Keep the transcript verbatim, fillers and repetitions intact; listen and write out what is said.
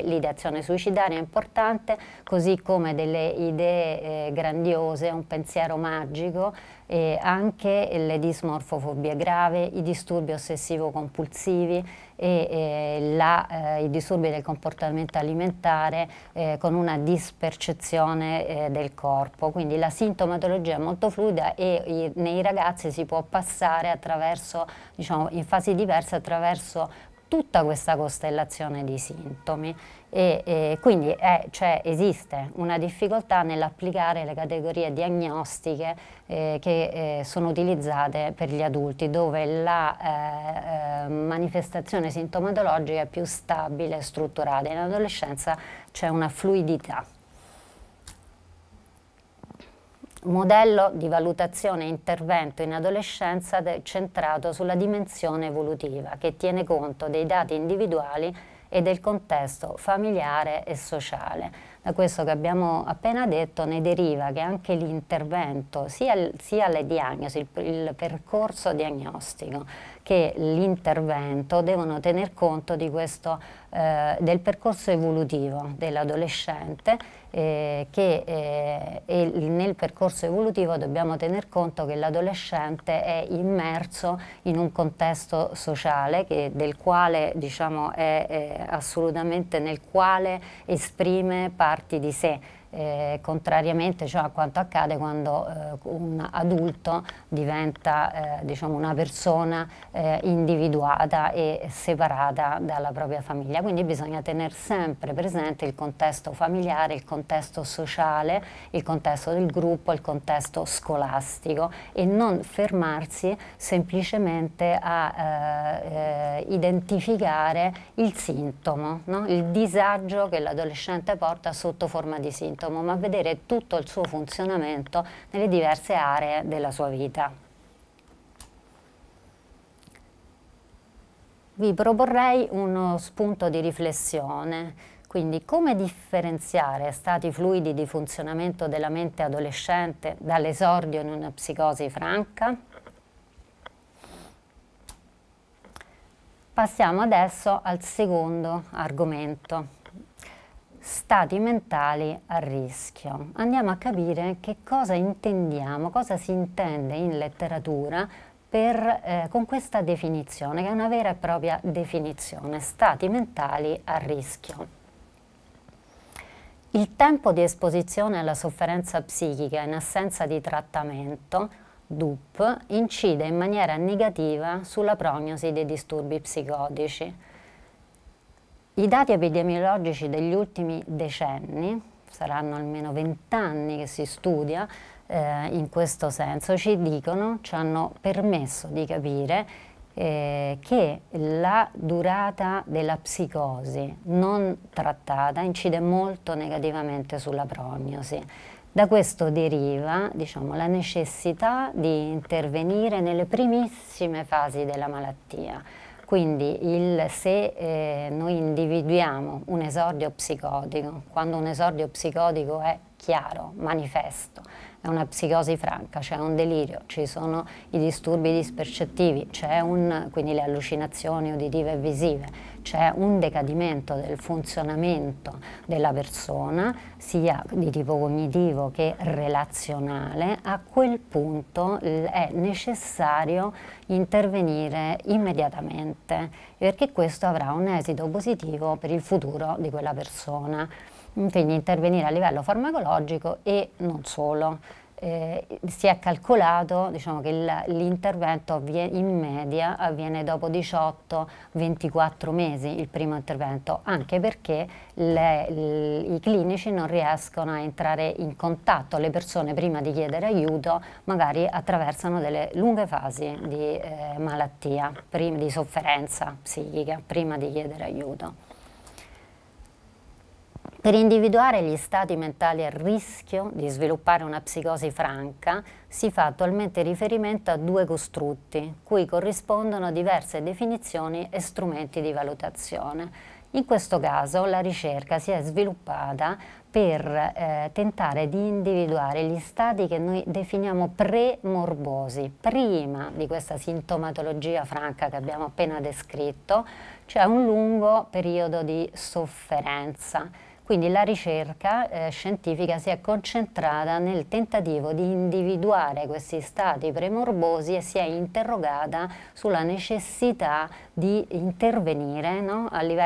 l'ideazione suicidaria è importante, così come delle idee eh, grandiose, un pensiero magico, e anche le dismorfofobie grave, i disturbi ossessivo-compulsivi e eh, la, eh, i disturbi del comportamento alimentare eh, con una dispercezione eh, del corpo. Quindi la sintomatologia è molto fluida e i, nei ragazzi si può passare attraverso, diciamo, in fasi diverse attraverso tutta questa costellazione di sintomi. E, e quindi è, cioè, esiste una difficoltà nell'applicare le categorie diagnostiche eh, che eh, sono utilizzate per gli adulti, dove la eh, eh, manifestazione sintomatologica è più stabile e strutturata. In adolescenza c'è una fluidità. Modello di valutazione e intervento in adolescenza centrato sulla dimensione evolutiva, che tiene conto dei dati individuali e del contesto familiare e sociale. Da questo che abbiamo appena detto ne deriva che anche l'intervento, sia, sia le diagnosi, il, il percorso diagnostico che l'intervento devono tener conto di questo, eh, del percorso evolutivo dell'adolescente, eh, che eh, e nel percorso evolutivo dobbiamo tener conto che l'adolescente è immerso in un contesto sociale che, del quale, diciamo, è, è assolutamente nel quale esprime parti di sé. Eh, contrariamente, cioè, a quanto accade quando eh, un adulto diventa eh, diciamo una persona eh, individuata e separata dalla propria famiglia. Quindi bisogna tenere sempre presente il contesto familiare, il contesto sociale, il contesto del gruppo, il contesto scolastico e non fermarsi semplicemente a eh, eh, identificare il sintomo, no? Il disagio che l'adolescente porta sotto forma di sintomo, ma vedere tutto il suo funzionamento nelle diverse aree della sua vita. Vi proporrei uno spunto di riflessione, quindi come differenziare stati fluidi di funzionamento della mente adolescente dall'esordio in una psicosi franca? Passiamo adesso al secondo argomento. Stati mentali a rischio. Andiamo a capire che cosa intendiamo, cosa si intende in letteratura per, eh, con questa definizione, che è una vera e propria definizione, stati mentali a rischio. Il tempo di esposizione alla sofferenza psichica in assenza di trattamento, D U P, incide in maniera negativa sulla prognosi dei disturbi psicotici. I dati epidemiologici degli ultimi decenni, saranno almeno vent'anni che si studia eh, in questo senso, ci dicono, ci hanno permesso di capire eh, che la durata della psicosi non trattata incide molto negativamente sulla prognosi. Da questo deriva, diciamo, la necessità di intervenire nelle primissime fasi della malattia. Quindi il, se eh, noi individuiamo un esordio psicotico, quando un esordio psicotico è chiaro, manifesto, è una psicosi franca, c'è un delirio, ci sono i disturbi dispercettivi, c'è un, quindi le allucinazioni uditive e visive, c'è un decadimento del funzionamento della persona, sia di tipo cognitivo che relazionale, a quel punto è necessario intervenire immediatamente, perché questo avrà un esito positivo per il futuro di quella persona. Quindi intervenire a livello farmacologico e non solo. Eh, si è calcolato, diciamo, che l'intervento in media avviene dopo diciotto ventiquattro mesi, il primo intervento, anche perché le, le, i clinici non riescono a entrare in contatto, le persone prima di chiedere aiuto magari attraversano delle lunghe fasi di eh, malattia, prima, di sofferenza psichica, prima di chiedere aiuto. Per individuare gli stati mentali a rischio di sviluppare una psicosi franca si fa attualmente riferimento a due costrutti, cui corrispondono diverse definizioni e strumenti di valutazione. In questo caso la ricerca si è sviluppata per eh, tentare di individuare gli stati che noi definiamo pre-morbosi, prima di questa sintomatologia franca che abbiamo appena descritto, cioè un lungo periodo di sofferenza. Quindi la ricerca eh, scientifica si è concentrata nel tentativo di individuare questi stati premorbosi e si è interrogata sulla necessità di intervenire, no, a livello